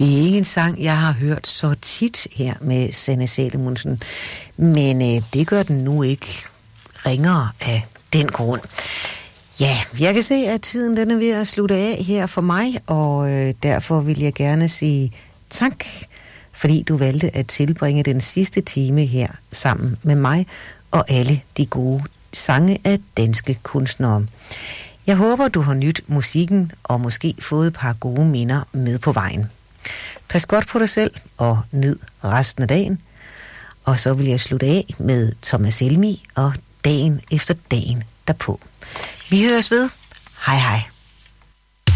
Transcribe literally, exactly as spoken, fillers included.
Det er ikke en sang, jeg har hørt så tit her med Sanne Salomonsen, men øh, det gør den nu ikke ringere af den grund. Ja, jeg kan se, at tiden den er ved at slutte af her for mig, og øh, derfor vil jeg gerne sige tak, fordi du valgte at tilbringe den sidste time her sammen med mig og alle de gode sange af danske kunstnere. Jeg håber, du har nydt musikken og måske fået et par gode minder med på vejen. Pas godt på dig selv og nyd resten af dagen. Og så vil jeg slutte af med Thomas Helmig og Dagen efter dagen derpå. Vi høres ved. Hej hej.